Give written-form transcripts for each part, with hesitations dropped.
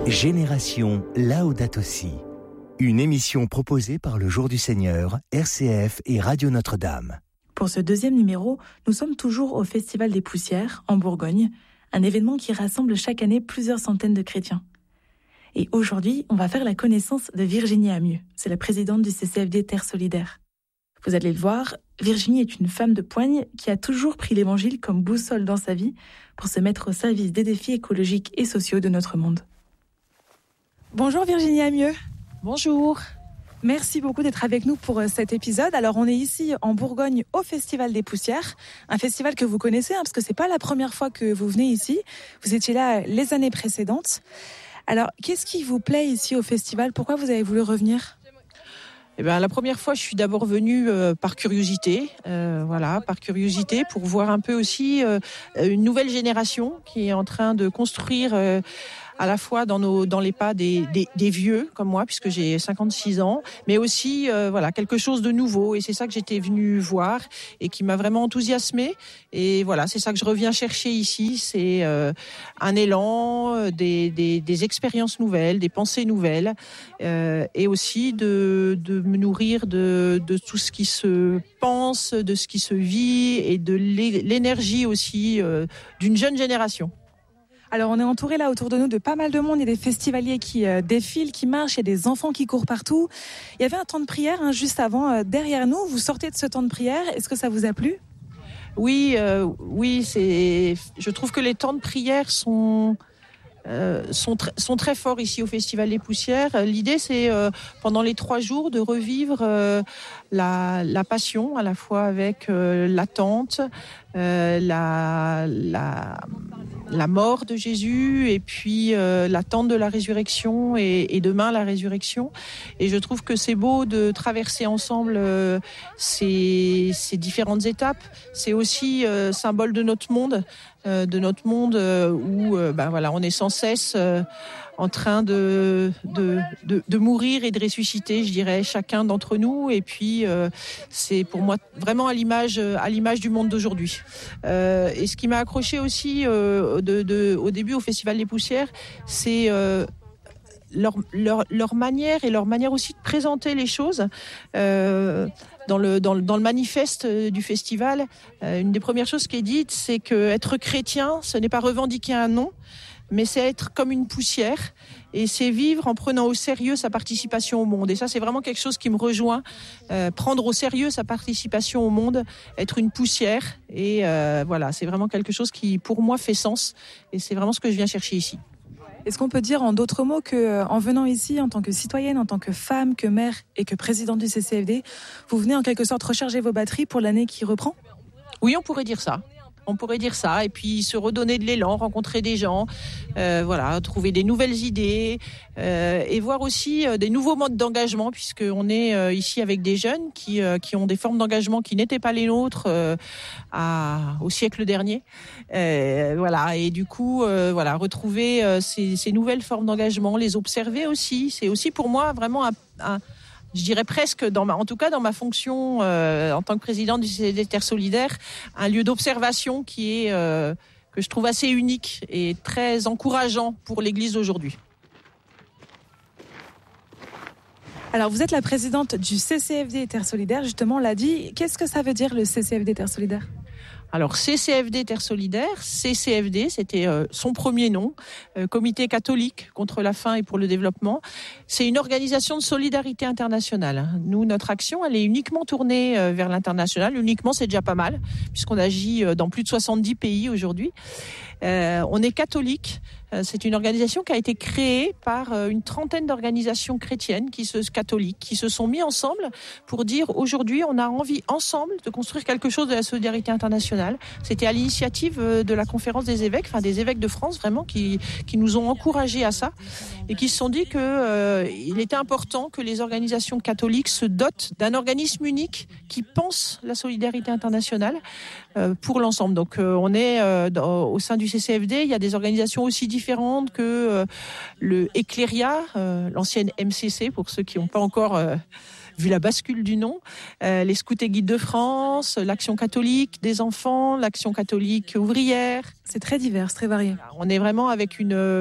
Génération Laudato Si. Une émission proposée par le Jour du Seigneur, RCF et Radio Notre-Dame. Pour ce deuxième numéro, nous sommes toujours au Festival des Poussières, en Bourgogne, un événement qui rassemble chaque année plusieurs centaines de chrétiens. Et aujourd'hui, on va faire la connaissance de Virginie Amieux. C'est la présidente du CCFD Terre Solidaire. Vous allez le voir, Virginie est une femme de poigne qui a toujours pris l'évangile comme boussole dans sa vie pour se mettre au service des défis écologiques et sociaux de notre monde. Bonjour Virginie Amieux. Bonjour. Merci beaucoup d'être avec nous pour cet épisode. Alors on est ici en Bourgogne au Festival des Poussières, un festival que vous connaissez parce que c'est pas la première fois que vous venez ici. Vous étiez là les années précédentes. Alors qu'est-ce qui vous plaît ici au festival ? Pourquoi vous avez voulu revenir ? La première fois, je suis d'abord venue par curiosité, par curiosité pour voir un peu aussi une nouvelle génération qui est en train de construire à la fois dans les pas des vieux comme moi, puisque j'ai 56 ans, mais aussi quelque chose de nouveau. Et c'est ça que j'étais venue voir et qui m'a vraiment enthousiasmée. Et voilà, c'est ça que je reviens chercher ici. C'est un élan, des expériences nouvelles, des pensées nouvelles, et aussi de me nourrir de tout ce qui se pense, de ce qui se vit et de l'énergie aussi d'une jeune génération. Alors on est entouré là autour de nous de pas mal de monde, il y a des festivaliers qui défilent, qui marchent, il y a des enfants qui courent partout. Il y avait un temps de prière juste avant derrière nous, vous sortez de ce temps de prière, est-ce que ça vous a plu ? Oui, je trouve que les temps de prière sont très forts ici au Festival des Poussières. L'idée, c'est pendant les 3 jours de revivre la passion, à la fois avec l'attente, la mort de Jésus et puis l'attente de la résurrection et demain la résurrection. Et je trouve que c'est beau de traverser ensemble ces différentes étapes. C'est aussi symbole de notre monde, où on est sans cesse en train de mourir et de ressusciter, je dirais, chacun d'entre nous. Et puis c'est pour moi vraiment à l'image du monde d'aujourd'hui. Et ce qui m'a accroché aussi au début au Festival des Poussières, c'est leur manière et leur manière aussi de présenter les choses. Dans le manifeste du festival, une des premières choses qui est dite, c'est que être chrétien, ce n'est pas revendiquer un nom, mais c'est être comme une poussière et c'est vivre en prenant au sérieux sa participation au monde. Et ça, c'est vraiment quelque chose qui me rejoint. Prendre au sérieux sa participation au monde, être une poussière. Et c'est vraiment quelque chose qui, pour moi, fait sens. Et c'est vraiment ce que je viens chercher ici. Est-ce qu'on peut dire en d'autres mots qu'en venant ici, en tant que citoyenne, en tant que femme, que mère et que présidente du CCFD, vous venez en quelque sorte recharger vos batteries pour l'année qui reprend ? Oui, on pourrait dire ça. Et puis se redonner de l'élan, rencontrer des gens, trouver des nouvelles idées et voir aussi des nouveaux modes d'engagement, puisqu'on est ici avec des jeunes qui ont des formes d'engagement qui n'étaient pas les nôtres au siècle dernier. Et du coup, retrouver ces nouvelles formes d'engagement, les observer aussi. C'est aussi pour moi vraiment je dirais presque, en tout cas dans ma fonction en tant que présidente du CCFD Terre Solidaire, un lieu d'observation qui est que je trouve assez unique et très encourageant pour l'Église d'aujourd'hui. Alors vous êtes la présidente du CCFD Terre Solidaire, justement on l'a dit. Qu'est-ce que ça veut dire le CCFD Terre Solidaire ? Alors CCFD Terre Solidaire, CCFD, c'était son premier nom, Comité catholique contre la faim et pour le développement. C'est une organisation de solidarité internationale. Nous, notre action, elle est uniquement tournée vers l'international. Uniquement, c'est déjà pas mal, puisqu'on agit dans plus de 70 pays aujourd'hui. On est catholique. C'est une organisation qui a été créée par une trentaine d'organisations chrétiennes catholiques qui se sont mis ensemble pour dire aujourd'hui on a envie ensemble de construire quelque chose de la solidarité internationale. C'était à l'initiative de la conférence des évêques, des évêques de France vraiment qui nous ont encouragés à ça et qui se sont dit que il était important que les organisations catholiques se dotent d'un organisme unique qui pense la solidarité internationale pour l'ensemble. Donc on est au sein du CCFD, il y a des organisations aussi différentes que le Ecléria, l'ancienne MCC pour ceux qui n'ont pas encore vu la bascule du nom. Les Scouts et Guides de France, l'Action catholique des enfants, l'Action catholique ouvrière. C'est très divers, très varié. On est vraiment avec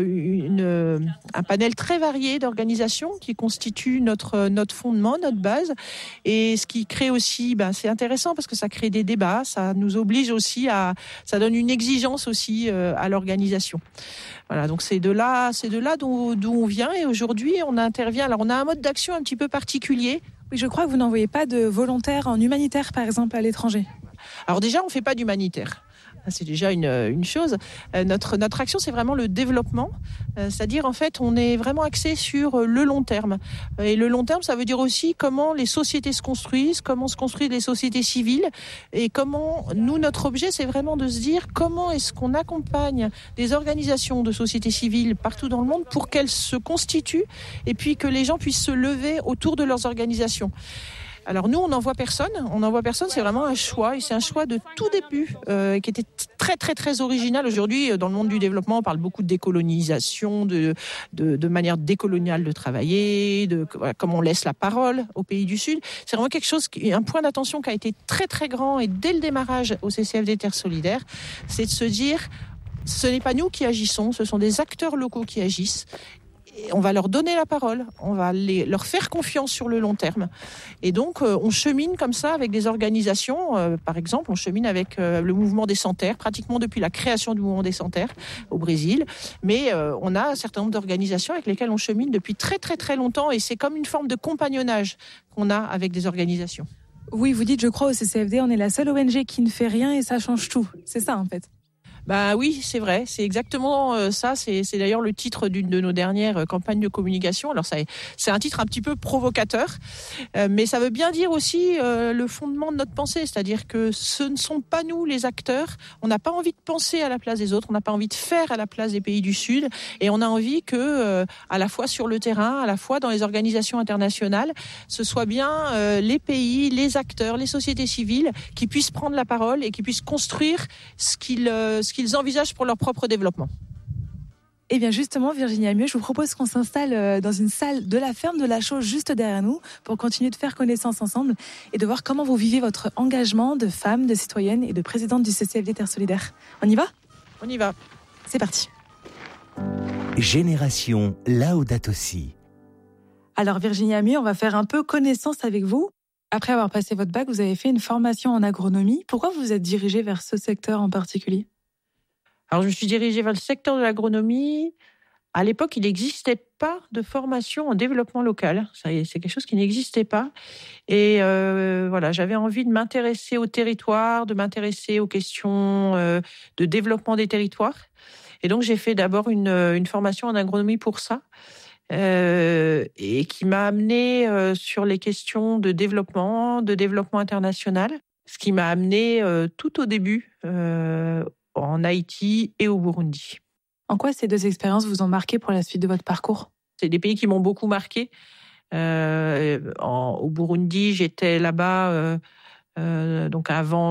un panel très varié d'organisations qui constituent notre fondement, notre base. Et ce qui crée aussi, c'est intéressant parce que ça crée des débats, ça nous oblige aussi ça donne une exigence aussi à l'organisation. Voilà, donc c'est de là d'où on vient. Et aujourd'hui, on intervient. Alors, on a un mode d'action un petit peu particulier. Oui, je crois que vous n'envoyez pas de volontaires en humanitaire, par exemple, à l'étranger. Alors déjà, on ne fait pas d'humanitaire. C'est déjà une chose. Notre action, c'est vraiment le développement. C'est-à-dire, en fait, on est vraiment axé sur le long terme. Et le long terme, ça veut dire aussi comment les sociétés se construisent, comment se construisent les sociétés civiles. Et comment, nous, notre objet, c'est vraiment de se dire comment est-ce qu'on accompagne des organisations de sociétés civiles partout dans le monde pour qu'elles se constituent et puis que les gens puissent se lever autour de leurs organisations. Alors nous, on n'envoie personne, c'est vraiment un choix, et c'est un choix de tout début qui était très très très original. Aujourd'hui, dans le monde du développement, on parle beaucoup de décolonisation, de manière décoloniale de travailler, comment on laisse la parole aux pays du Sud. C'est vraiment quelque chose, un point d'attention qui a été très très grand, et dès le démarrage au CCFD Terre Solidaire, c'est de se dire, ce n'est pas nous qui agissons, ce sont des acteurs locaux qui agissent. Et on va leur donner la parole, on va leur faire confiance sur le long terme. Et donc, on chemine comme ça avec des organisations. Par exemple, on chemine avec le mouvement des Sans-Terre, pratiquement depuis la création du mouvement des Sans-Terre au Brésil. Mais on a un certain nombre d'organisations avec lesquelles on chemine depuis très très très longtemps. Et c'est comme une forme de compagnonnage qu'on a avec des organisations. Oui, vous dites, je crois, au CCFD, on est la seule ONG qui ne fait rien et ça change tout. C'est ça, en fait. Oui, c'est vrai, c'est exactement ça. C'est d'ailleurs le titre d'une de nos dernières campagnes de communication. Alors c'est un titre un petit peu provocateur, mais ça veut bien dire aussi le fondement de notre pensée, c'est-à-dire que ce ne sont pas nous les acteurs. On n'a pas envie de penser à la place des autres, on n'a pas envie de faire à la place des pays du Sud, et on a envie que, à la fois sur le terrain, à la fois dans les organisations internationales, ce soit bien les pays, les acteurs, les sociétés civiles qui puissent prendre la parole et qui puissent construire ce qu'ils envisagent pour leur propre développement. Eh bien justement, Virginie Amieux, je vous propose qu'on s'installe dans une salle de la ferme de la Chaux juste derrière nous pour continuer de faire connaissance ensemble et de voir comment vous vivez votre engagement de femme, de citoyenne et de présidente du CCFD Terre Solidaire. On y va ? On y va. C'est parti. Génération Laudato Si. Alors Virginie Amieux, on va faire un peu connaissance avec vous. Après avoir passé votre bac, vous avez fait une formation en agronomie. Pourquoi vous vous êtes dirigée vers ce secteur en particulier ? Alors, je me suis dirigée vers le secteur de l'agronomie. À l'époque, il n'existait pas de formation en développement local. C'est quelque chose qui n'existait pas. Et j'avais envie de m'intéresser au territoire, de m'intéresser aux questions de développement des territoires. Et donc, j'ai fait d'abord une formation en agronomie pour ça. Et qui m'a amenée sur les questions de développement international. Ce qui m'a amenée tout au début en Haïti et au Burundi. En quoi ces deux expériences vous ont marqué pour la suite de votre parcours ? C'est des pays qui m'ont beaucoup marqué. Au Burundi, j'étais là-bas donc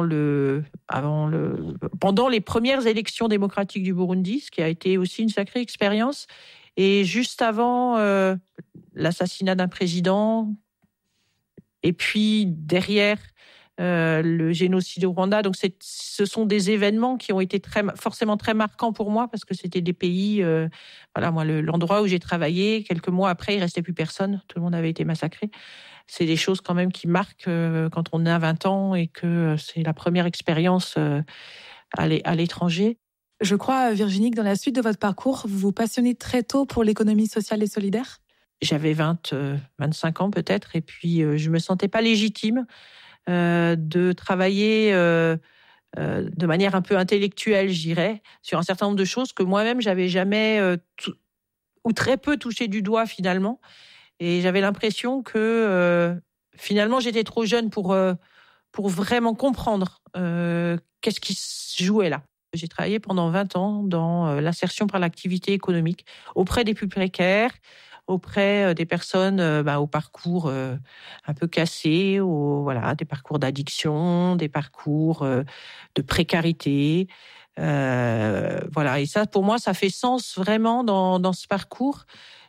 pendant les premières élections démocratiques du Burundi, ce qui a été aussi une sacrée expérience. Et juste avant l'assassinat d'un président, et puis derrière le génocide au Rwanda. Donc ce sont des événements qui ont été forcément très marquants pour moi parce que c'était des pays. L'endroit où j'ai travaillé, quelques mois après, il restait plus personne. Tout le monde avait été massacré. C'est des choses quand même qui marquent quand on a 20 ans et que c'est la première expérience à l'étranger. Je crois, Virginie, que dans la suite de votre parcours, vous vous passionnez très tôt pour l'économie sociale et solidaire. J'avais 25 ans peut-être, et puis je me sentais pas légitime de travailler de manière un peu intellectuelle, je dirais, sur un certain nombre de choses que moi-même j'avais jamais ou très peu touché du doigt finalement. Et j'avais l'impression que finalement j'étais trop jeune pour vraiment comprendre qu'est-ce qui se jouait là. J'ai travaillé pendant 20 ans dans l'insertion par l'activité économique auprès des plus précaires, auprès des personnes au parcours un peu cassé, des parcours d'addiction, des parcours de précarité. Et ça, pour moi, ça fait sens vraiment dans ce parcours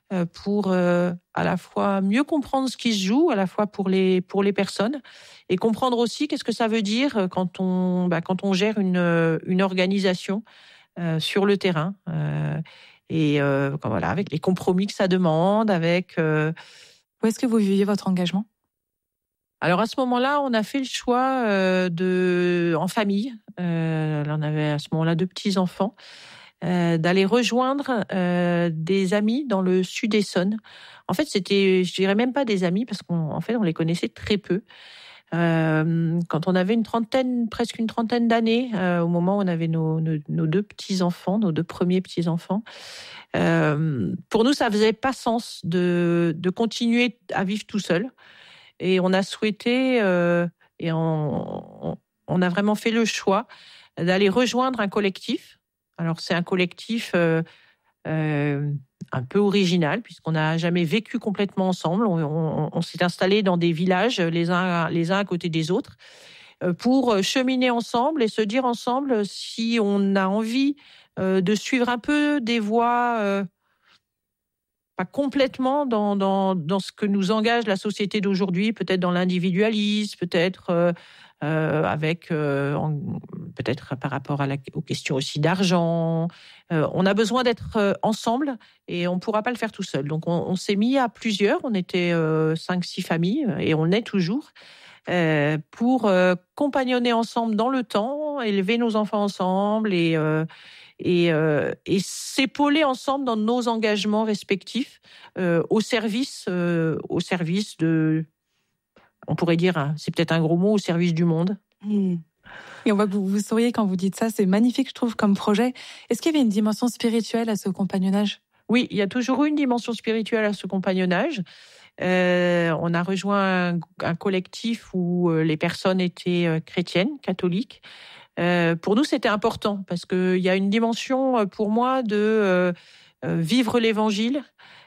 pour à la fois mieux comprendre ce qui se joue, à la fois pour les personnes, et comprendre aussi qu'est-ce que ça veut dire quand on gère une organisation sur le terrain, avec les compromis que ça demande, avec. Où est-ce que vous viviez votre engagement ? Alors à ce moment-là, on a fait le choix en famille. On avait à ce moment-là 2 petits-enfants. D'aller rejoindre des amis dans le sud Essonne. En fait, c'était, je dirais même pas des amis, parce qu'en fait, on les connaissait très peu. Quand on avait presque une trentaine d'années, au moment où on avait nos 2 petits-enfants, nos 2 premiers petits-enfants, pour nous, ça faisait pas sens de continuer à vivre tout seul. Et on a souhaité, on a vraiment fait le choix d'aller rejoindre un collectif. Alors, c'est un collectif un peu original, puisqu'on n'a jamais vécu complètement ensemble. On s'est installés dans des villages, les uns à côté des autres, pour cheminer ensemble et se dire ensemble si on a envie de suivre un peu des voies, pas complètement dans ce que nous engage la société d'aujourd'hui, peut-être dans l'individualisme, peut-être peut-être par rapport aux questions aussi d'argent. On a besoin d'être ensemble et on ne pourra pas le faire tout seul. Donc on s'est mis à plusieurs, on était 5-6 familles et on est toujours, pour compagnonner ensemble dans le temps, élever nos enfants ensemble et s'épauler ensemble dans nos engagements respectifs au service de, on pourrait dire, c'est peut-être un gros mot, au service du monde. Et on voit que vous souriez quand vous dites ça, c'est magnifique, je trouve, comme projet. Est-ce qu'il y avait une dimension spirituelle à ce compagnonnage ? Oui, il y a toujours eu une dimension spirituelle à ce compagnonnage. On a rejoint un collectif où les personnes étaient chrétiennes, catholiques. Pour nous, c'était important parce qu'il y a une dimension pour moi de vivre l'Évangile.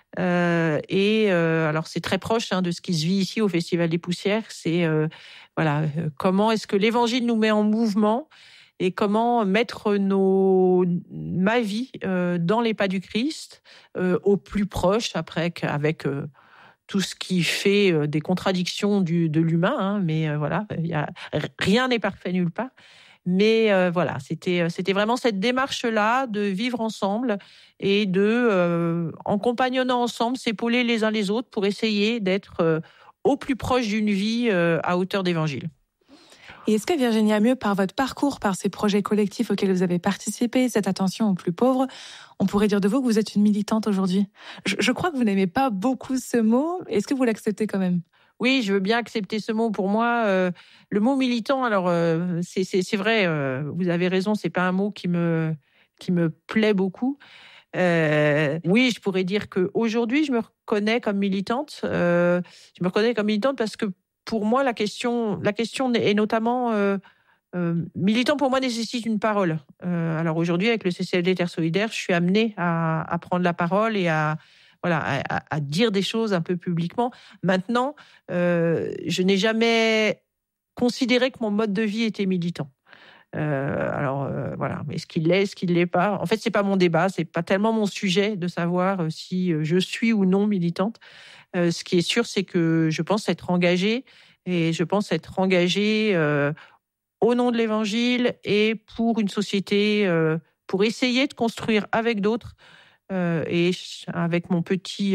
Alors c'est très proche de ce qui se vit ici au Festival des Poussières. C'est comment est-ce que l'Évangile nous met en mouvement et comment mettre ma vie dans les pas du Christ, au plus proche après avec tout ce qui fait des contradictions de l'humain. Mais rien n'est parfait nulle part. Mais c'était vraiment cette démarche-là de vivre ensemble et en compagnonnant ensemble, s'épauler les uns les autres pour essayer d'être au plus proche d'une vie à hauteur d'évangile. Et est-ce que Virginie Amieux, par votre parcours, par ces projets collectifs auxquels vous avez participé, cette attention aux plus pauvres, on pourrait dire de vous que vous êtes une militante aujourd'hui ? Je crois que vous n'aimez pas beaucoup ce mot. Est-ce que vous l'acceptez quand même ? Oui, je veux bien accepter ce mot. Pour moi, le mot militant, alors c'est vrai, vous avez raison, c'est pas un mot qui me plaît beaucoup. Oui, je pourrais dire qu'aujourd'hui, je me reconnais comme militante. Je me reconnais comme militante parce que pour moi, la question est notamment militant. Pour moi, nécessite une parole. Alors aujourd'hui, avec le CCFD Terre Solidaire, je suis amenée à prendre la parole et à dire des choses un peu publiquement. Maintenant, je n'ai jamais considéré que mon mode de vie était militant. Mais est-ce qu'il l'est, est-ce qu'il l'est pas ? En fait, c'est pas mon débat, c'est pas tellement mon sujet de savoir si je suis ou non militante. Ce qui est sûr, c'est que je pense être engagée, et je pense être engagée au nom de l'Évangile et pour une société, pour essayer de construire avec d'autres et avec ma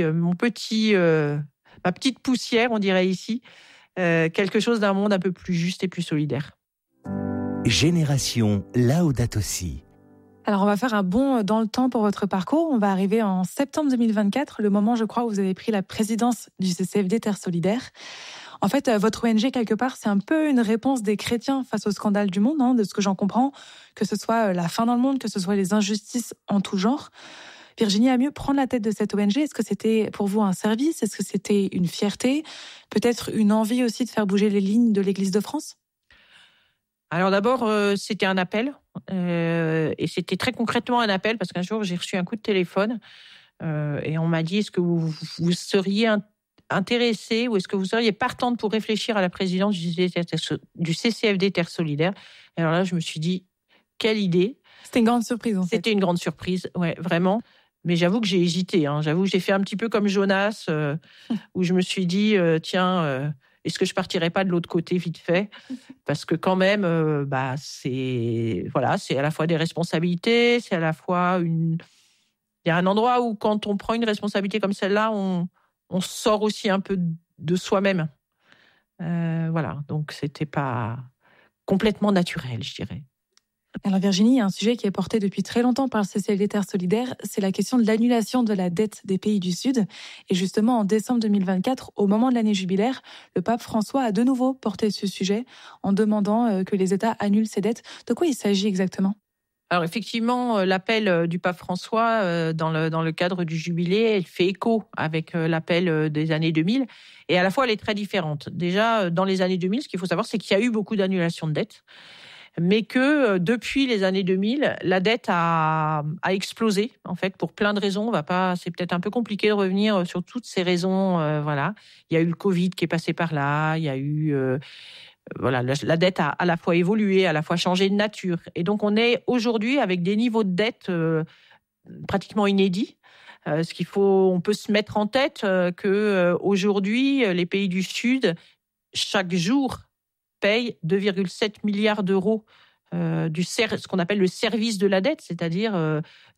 petite poussière, on dirait ici, quelque chose d'un monde un peu plus juste et plus solidaire. Génération Laudato Si. Alors, on va faire un bond dans le temps pour votre parcours. On va arriver en septembre 2024, le moment, je crois, où vous avez pris la présidence du CCFD Terre Solidaire. En fait, votre ONG, quelque part, c'est un peu une réponse des chrétiens face au scandale du monde, de ce que j'en comprends, que ce soit la faim dans le monde, que ce soit les injustices en tout genre. Virginie Amieux, prendre la tête de cette ONG, est-ce que c'était pour vous un service ? Est-ce que c'était une fierté ? Peut-être une envie aussi de faire bouger les lignes de l'Église de France ? Alors d'abord, c'était un appel, et c'était très concrètement un appel, parce qu'un jour, j'ai reçu un coup de téléphone et on m'a dit, est-ce que vous seriez intéressé ou est-ce que vous seriez partante pour réfléchir à la présidence du CCFD Terre Solidaire ? Et alors là, je me suis dit, quelle idée ! C'était une grande surprise, en fait. C'était une grande surprise, ouais, vraiment. Mais j'avoue que j'ai hésité. J'avoue que j'ai fait un petit peu comme Jonas, où je me suis dit, est-ce que je partirais pas de l'autre côté vite fait ? Parce que quand même, c'est à la fois des responsabilités, c'est à la fois il y a un endroit où quand on prend une responsabilité comme celle-là, on sort aussi un peu de soi-même. Donc c'était pas complètement naturel, je dirais. Alors Virginie, il y a un sujet qui est porté depuis très longtemps par le CCFD Terre Solidaire, c'est la question de l'annulation de la dette des pays du Sud. Et justement, en décembre 2024, au moment de l'année jubilaire, le pape François a de nouveau porté ce sujet en demandant que les États annulent ces dettes. De quoi il s'agit exactement ? Alors effectivement, l'appel du pape François dans le cadre du jubilé, il fait écho avec l'appel des années 2000. Et à la fois, elle est très différente. Déjà, dans les années 2000, ce qu'il faut savoir, c'est qu'il y a eu beaucoup d'annulations de dettes. Mais que depuis les années 2000, la dette a explosé, en fait, pour plein de raisons. C'est peut-être un peu compliqué de revenir sur toutes ces raisons. Il y a eu le Covid qui est passé par là, il y a eu... la dette a à la fois évolué, à la fois changé de nature. Et donc, on est aujourd'hui avec des niveaux de dette pratiquement inédits. On peut se mettre en tête que aujourd'hui, les pays du Sud, chaque jour, paye 2,7 milliards d'euros ce qu'on appelle le service de la dette, c'est-à-dire